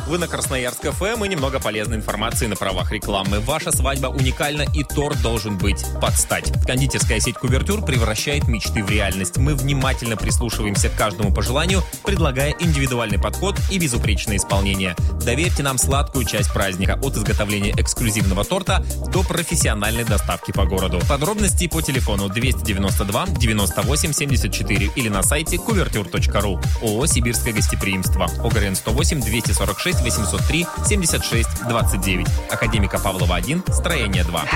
Вы на Красноярск ФМ и немного полезной информации на правах рекламы. Ваша свадьба уникальна, и торт должен быть под стать. Кондитерская сеть «Кувертюр» превращает мечты в реальность. Мы внимательно прислушиваемся к каждому пожеланию, предлагая индивидуальный подход и безупречное исполнение. Доверьте нам сладкую часть праздника от изготовления эксклюзивного торта до профессиональной доставки по городу. Подробности по телефону 292 98 74 или на сайте kuvertur.ru. ООО «Сибирское гостеприимство». ОГРН 108 246 803 76 29. Академика Павлова 1, строение 2.